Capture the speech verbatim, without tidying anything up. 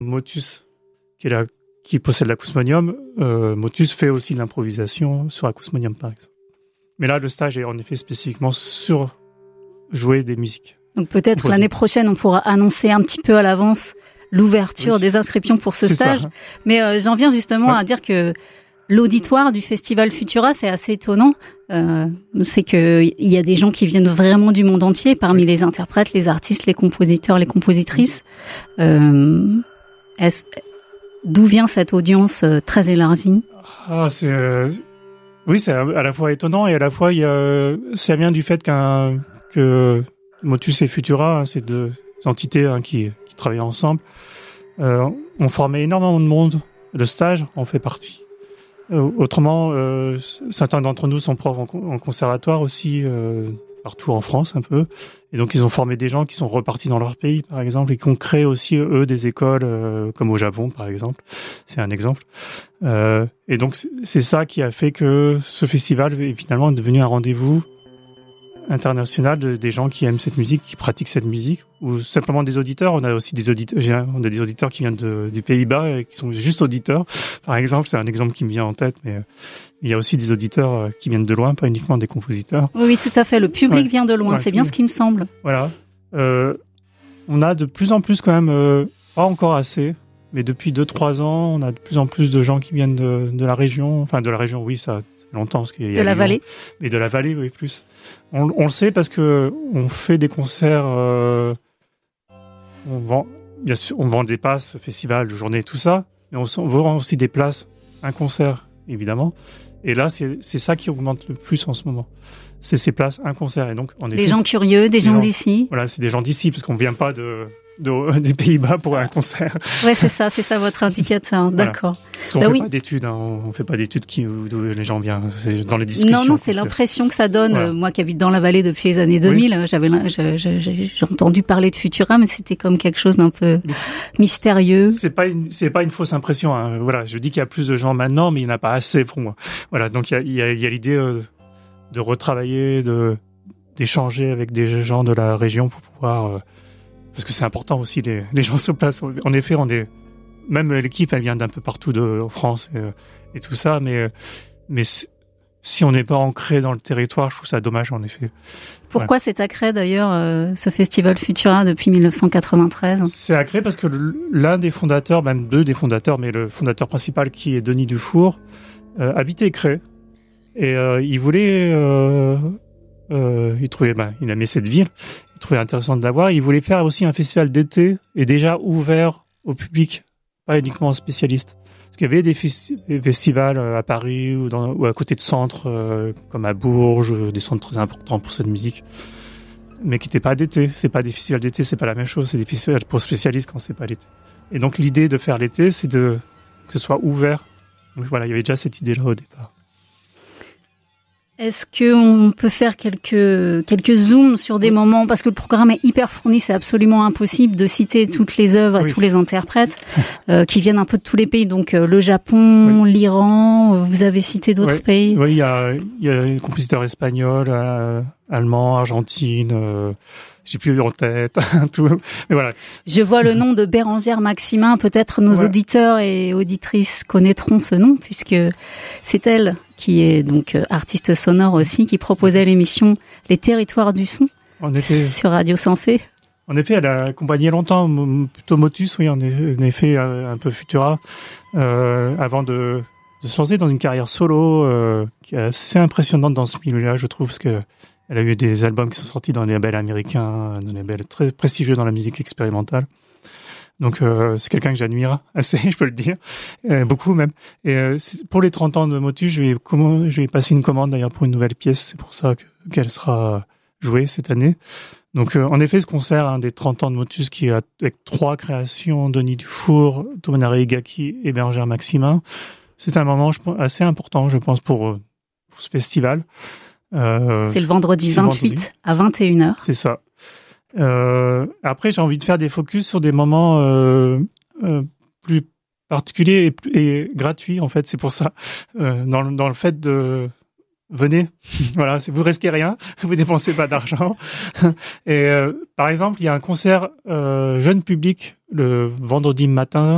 Motus, qui, est la, qui possède l'Acousmonium, euh, Motus fait aussi de l'improvisation sur Acousmonium, par exemple. Mais là, le stage est en effet spécifiquement sur jouer des musiques. Donc peut-être l'année prochaine, on pourra annoncer un petit peu à l'avance l'ouverture oui. des inscriptions pour ce c'est stage. Ça. Mais euh, j'en viens justement ouais. à dire que l'auditoire du Festival Futura, c'est assez étonnant. Euh, c'est qu'il y a des gens qui viennent vraiment du monde entier, parmi les interprètes, les artistes, les compositeurs, les compositrices. Euh, est-ce, d'où vient cette audience euh, très élargie ? Ah, c'est, euh, oui, c'est à la fois étonnant et à la fois, il y a, ça vient du fait qu'un, que Motus et Futura, hein, ces deux entités hein, qui, qui travaillent ensemble, euh, ont formé énormément de monde. Le stage en fait partie. Autrement, euh, certains d'entre nous sont profs en, en conservatoire aussi, euh, partout en France un peu. Et donc, ils ont formé des gens qui sont repartis dans leur pays, par exemple, et qui ont créé aussi, eux, des écoles, euh, comme au Japon, par exemple. C'est un exemple. Euh, et donc, c'est ça qui a fait que ce festival, finalement, est devenu un rendez-vous international de, des gens qui aiment cette musique, qui pratiquent cette musique, ou simplement des auditeurs. On a aussi des auditeurs, on a des auditeurs qui viennent de, du Pays-Bas et qui sont juste auditeurs. Par exemple, c'est un exemple qui me vient en tête, mais euh, il y a aussi des auditeurs qui viennent de loin, pas uniquement des compositeurs. Oui, oui, tout à fait. Le public ouais. vient de loin. Ouais, c'est bien ce qui me semble. Voilà. Euh, on a de plus en plus quand même, euh, pas encore assez, mais depuis deux, trois ans, on a de plus en plus de gens qui viennent de, de la région. Enfin, de la région, oui, ça longtemps parce qu'il y a de la Lyon, vallée mais de la vallée oui plus on, on le sait parce que on fait des concerts euh, on vend bien sûr on vend des passes festivals journées tout ça mais on, on vend aussi des places un concert évidemment et là c'est c'est ça qui augmente le plus en ce moment c'est ces places un concert et donc on est des gens curieux des, des gens, gens d'ici voilà c'est des gens d'ici parce qu'on vient pas de De, des Pays-Bas pour un concert. Ouais, c'est ça, c'est ça votre indicateur. Voilà. D'accord. Parce qu'on ne bah fait oui. pas d'études, hein. On fait pas d'études qui, d'où les gens viennent. C'est dans les discussions. Non, non, c'est l'impression que ça donne. Voilà. Moi qui habite dans la vallée depuis les années deux mille, oui. j'avais, j'ai, j'ai, j'ai entendu parler de Futura, mais c'était comme quelque chose d'un peu mystérieux. C'est pas une, c'est pas une fausse impression. Hein. Voilà, je dis qu'il y a plus de gens maintenant, mais il n'y en a pas assez pour moi. Voilà, donc il y a, il y a, il y a l'idée euh, de retravailler, de d'échanger avec des gens de la région pour pouvoir. Euh, Parce que c'est important aussi, les, les gens se placent. En effet, on est, même l'équipe, elle vient d'un peu partout de en France et, et tout ça, mais, mais si on n'est pas ancré dans le territoire, je trouve ça dommage, en effet. Pourquoi ouais. c'est accré d'ailleurs, euh, ce festival Futura depuis dix-neuf cent quatre-vingt-treize ? C'est accré parce que l'un des fondateurs, même deux des fondateurs, mais le fondateur principal qui est Denis Dufour, euh, habitait Écré. Et euh, il voulait, euh, euh, il trouvait, ben, il aimait cette ville. Trouvé intéressant de l'avoir. Il voulait faire aussi un festival d'été et déjà ouvert au public, pas uniquement aux spécialistes. Parce qu'il y avait des, festi- des festivals à Paris ou, dans, ou à côté de centres euh, comme à Bourges, des centres très importants pour cette musique, mais qui n'étaient pas d'été. C'est pas des festivals d'été, c'est pas la même chose. C'est des festivals pour spécialistes quand c'est pas l'été. Et donc l'idée de faire l'été, c'est de que ce soit ouvert. Donc voilà, il y avait déjà cette idée-là au départ. Est-ce qu'on peut faire quelques, quelques zooms sur des moments, parce que le programme est hyper fourni, c'est absolument impossible de citer toutes les œuvres et oui. tous les interprètes euh, qui viennent un peu de tous les pays, donc euh, le Japon, oui. l'Iran, vous avez cité d'autres oui. pays. Oui, il y a, il y a des compositeurs espagnols, euh, allemands, argentines, euh, j'ai plus en tête, tout. Mais voilà. Je vois le nom de Bérengère Maximin, peut-être nos ouais. auditeurs et auditrices connaîtront ce nom, puisque c'est elle qui est donc artiste sonore aussi, qui proposait l'émission Les Territoires du Son en effet, sur Radio Sanfé. En effet, elle a accompagné longtemps, plutôt Motus, oui, en effet, un peu Futura, euh, avant de, de se lancer dans une carrière solo euh, qui est assez impressionnante dans ce milieu-là, je trouve, parce que elle a eu des albums qui sont sortis dans les labels américains, dans les labels très prestigieux dans la musique expérimentale. Donc euh, c'est quelqu'un que j'admire assez, je peux le dire, euh, beaucoup même. Et euh, pour les trente ans de Motus, je vais, comment, je vais passer une commande d'ailleurs pour une nouvelle pièce. C'est pour ça que, qu'elle sera jouée cette année. Donc euh, en effet, ce concert hein, des trente ans de Motus, qui est avec trois créations, Denis Dufour, Tomonare Higaki et Bérengère Maximin, c'est un moment je pense, assez important, je pense, pour, pour ce festival. Euh, c'est le vendredi vingt-huit vendredi. À vingt et une heures. C'est ça. Euh, après, j'ai envie de faire des focus sur des moments euh, euh, plus particuliers et, et gratuits, en fait. C'est pour ça, euh, dans, le, dans le fait de... Venez, voilà, vous risquez rien, vous dépensez pas d'argent. Et euh, par exemple, il y a un concert euh, jeune public le vendredi matin